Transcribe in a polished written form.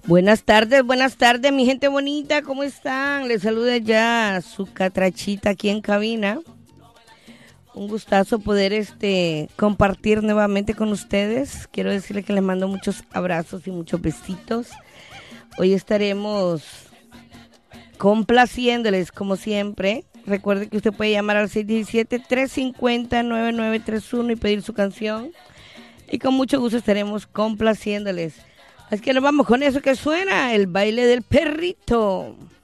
Buenas tardes, mi gente bonita, ¿cómo están? Les saluda ya su catrachita aquí en cabina. Un gustazo poder compartir nuevamente con ustedes. Quiero decirles que les mando muchos abrazos y muchos besitos. Hoy estaremos complaciéndoles como siempre. Recuerde que usted puede llamar al 617-350-9931 y pedir su canción. Y con mucho gusto estaremos complaciéndoles. Así que nos vamos con eso que suena, el baile del perrito.